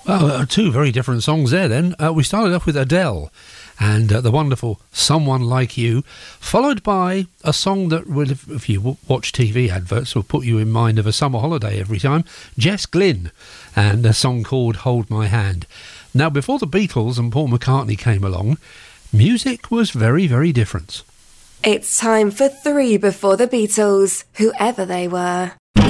Well, two very different songs there then. We started off with Adele and the wonderful Someone Like You, followed by a song that, will, if you watch TV adverts, will put you in mind of a summer holiday every time, Jess Glynn, and a song called Hold My Hand. Now, before the Beatles and Paul McCartney came along, music was very, very different. It's time for 3 before the Beatles, whoever they were.